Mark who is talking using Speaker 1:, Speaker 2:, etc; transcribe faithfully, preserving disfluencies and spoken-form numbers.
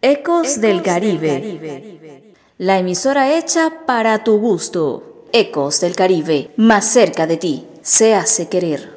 Speaker 1: Ecos del Caribe. La emisora hecha para tu gusto. Ecos del Caribe, más cerca de ti, se hace querer.